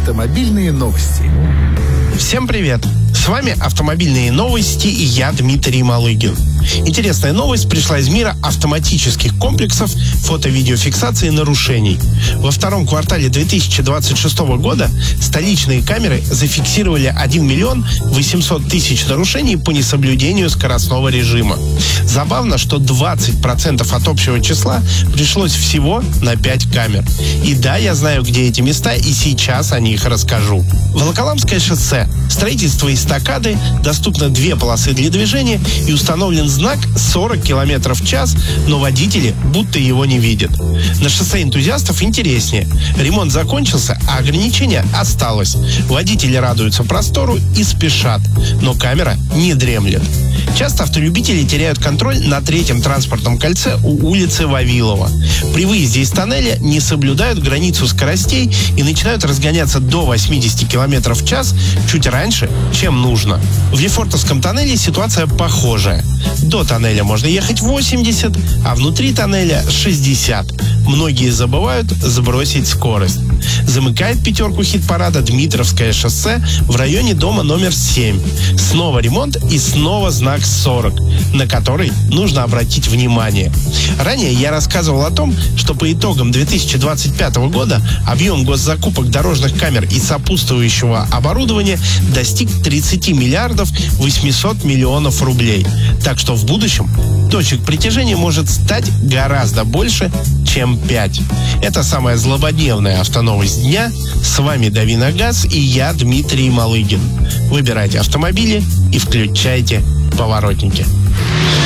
Автомобильные новости. Всем привет! С вами «Автомобильные новости» и я, Дмитрий Малыгин. Интересная новость пришла из мира автоматических комплексов фото-видеофиксации нарушений. Во втором квартале 2026 года столичные камеры зафиксировали 1 миллион 800 тысяч нарушений по несоблюдению скоростного режима. Забавно, что 20% от общего числа пришлось всего на 5 камер. И да, я знаю, где эти места, и сейчас о них расскажу. Волоколамское шоссе. Строительство эстакады, доступно 2 полосы для движения и установлен знак 40 км в час, но водители будто его не видят. На шоссе энтузиастов интереснее. Ремонт закончился, а ограничение осталось. Водители радуются простору и спешат, но камера не дремлет. Часто автолюбители теряют контроль на третьем транспортном кольце у улицы Вавилова. При выезде из тоннеля не соблюдают границу скоростей и начинают разгоняться до 80 км в час чуть раньше, чем нужно. В Лефортовском тоннеле ситуация похожая. До тоннеля можно ехать 80, а внутри тоннеля 60. Многие забывают сбросить скорость. Замыкает пятерку хит-парада Дмитровское шоссе в районе дома номер 7. Снова ремонт и снова знак 40, на который нужно обратить внимание. Ранее я рассказывал о том, что по итогам 2025 года объем госзакупок дорожных камер и сопутствующего оборудования достиг 30 миллиардов 800 миллионов рублей. Так что в будущем точек притяжения может стать гораздо больше, чем 5. Это самая злободневная автоновость дня. С вами Дави на газ и я, Дмитрий Малыгин. Выбирайте автомобили и включайте поворотники.